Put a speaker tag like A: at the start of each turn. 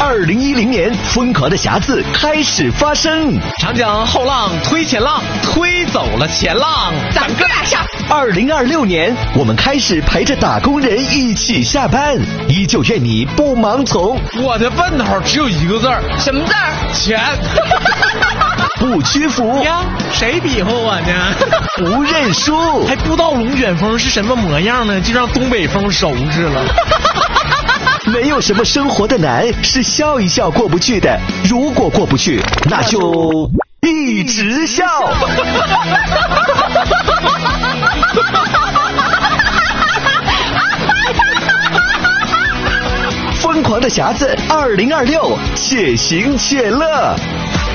A: 2010年，疯狂的匣子开始发生。
B: 长江后浪推前浪，推走了前浪，
C: 咱哥俩上。
A: 2026年，我们开始陪着打工人一起下班，依旧愿你不盲从。
B: 我的奔头只有一个字儿，
C: 什么字儿？
B: 钱。
A: 不屈服
B: 呀，谁比划我呢？
A: 不认输，
B: 还不知道龙卷风是什么模样呢，就让东北风收拾了。
A: 没有什么生活的难是笑一笑过不去的，如果过不去，那就一直笑。疯狂的匣子2026，且行且乐。